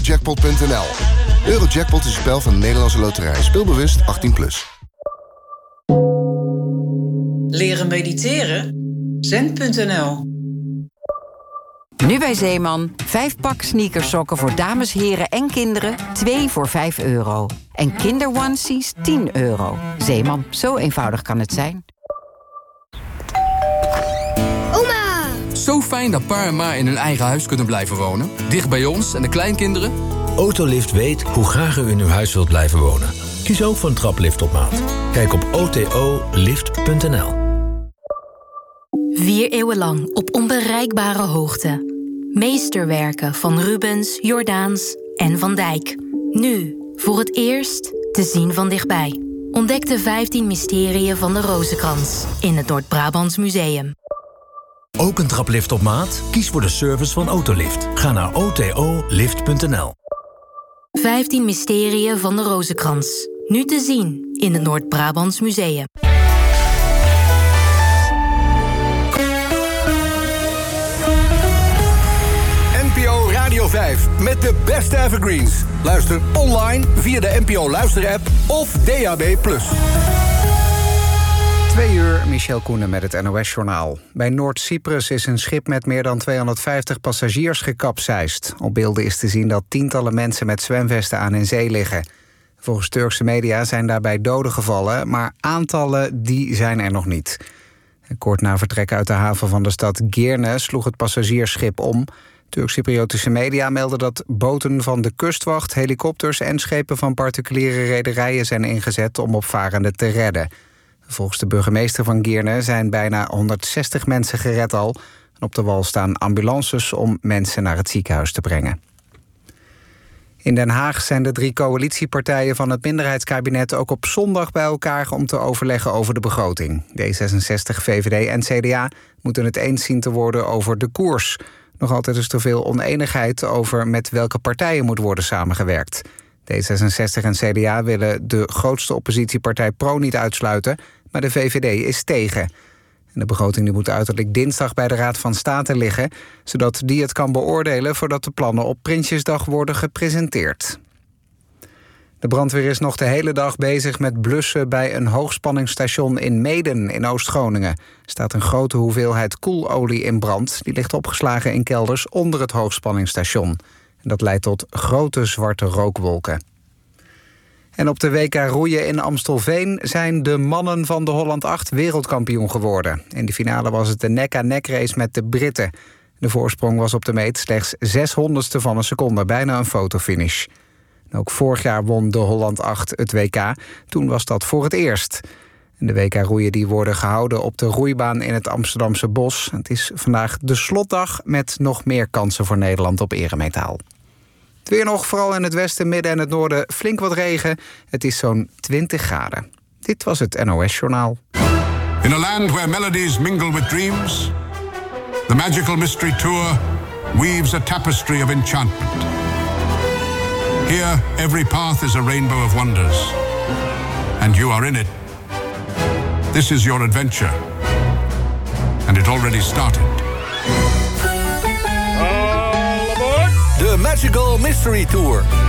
Jackpot.nl. Eurojackpot is een spel van de Nederlandse Loterij. Speelbewust 18+. Leren mediteren? Zen.nl. Nu bij Zeeman. 5 pak sneakersokken voor dames, heren en kinderen. 2 voor €5. En kinderonesies €10. Zeeman, zo eenvoudig kan het zijn. Oma! Zo fijn dat pa en ma in hun eigen huis kunnen blijven wonen. Dicht bij ons en de kleinkinderen. Autolift weet hoe graag u in uw huis wilt blijven wonen. Kies ook voor een traplift op maat. Kijk op otolift.nl. 4 eeuwen lang op onbereikbare hoogte. Meesterwerken van Rubens, Jordaens en Van Dijk. Nu, voor het eerst, te zien van dichtbij. Ontdek de 15 mysterieën van de Rozenkrans in het Noord-Brabants Museum. Ook een traplift op maat? Kies voor de service van Autolift. Ga naar otolift.nl. 15 mysterieën van de Rozenkrans. Nu te zien in het Noord-Brabants Museum. NPO Radio 5 met de beste evergreens. Luister online via de NPO Luister-app of DAB+. 2 uur, Michel Koenen met het NOS-journaal. Bij Noord-Cyprus is een schip met meer dan 250 passagiers gekapseist. Op beelden is te zien dat tientallen mensen met zwemvesten aan in zee liggen. Volgens Turkse media zijn daarbij doden gevallen, maar aantallen die zijn er nog niet. Kort na vertrek uit de haven van de stad Girne sloeg het passagiersschip om. Turks-Cypriotische media melden dat boten van de kustwacht, helikopters en schepen van particuliere rederijen zijn ingezet om opvarenden te redden. Volgens de burgemeester van Girne zijn bijna 160 mensen gered al. En op de wal staan ambulances om mensen naar het ziekenhuis te brengen. In Den Haag zijn de 3 coalitiepartijen van het minderheidskabinet ook op zondag bij elkaar om te overleggen over de begroting. D66, VVD en CDA moeten het eens zien te worden over de koers. Nog altijd is er veel oneenigheid over met welke partijen moet worden samengewerkt. D66 en CDA willen de grootste oppositiepartij PRO niet uitsluiten, maar de VVD is tegen. En de begroting die moet uiterlijk dinsdag bij de Raad van State liggen, zodat die het kan beoordelen voordat de plannen op Prinsjesdag worden gepresenteerd. De brandweer is nog de hele dag bezig met blussen bij een hoogspanningsstation in Meeden in Oost-Groningen. Er staat een grote hoeveelheid koelolie in brand. Die ligt opgeslagen in kelders onder het hoogspanningsstation. En dat leidt tot grote zwarte rookwolken. En op de WK roeien in Amstelveen zijn de mannen van de Holland 8 wereldkampioen geworden. In de finale was het de nek-aan-nek race met de Britten. De voorsprong was op de meet slechts 0,06 van een seconde, bijna een fotofinish. En ook vorig jaar won de Holland 8 het WK. Toen was dat voor het eerst. En de WK roeien die worden gehouden op de roeibaan in het Amsterdamse Bos. Het is vandaag de slotdag met nog meer kansen voor Nederland op eremetaal. Het weer nog, vooral in het westen, midden en het noorden flink wat regen. Het is zo'n 20 graden. Dit was het NOS-journaal. In a land where melodies mingle with dreams, the Magical Mystery Tour weaves a tapestry of enchantment. Here, every path is a rainbow of wonders, and you are in it. This is your adventure, and it already started. De Magical Mystery Tour.